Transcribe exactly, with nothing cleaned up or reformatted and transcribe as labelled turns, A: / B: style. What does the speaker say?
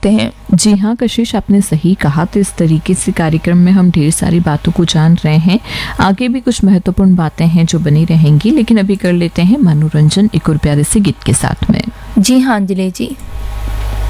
A: सकते हैं।
B: जी हाँ कशिश, आपने सही कहा। तो इस तरीके से कार्यक्रम में हम ढेर सारी बातों को जान रहे हैं। आगे भी कुछ महत्वपूर्ण बातें हैं जो बनी रहेंगी, लेकिन अभी कर लेते हैं मनोरंजन एक और प्यारे से गीत के साथ में।
A: जी हाँ अंजलि जी।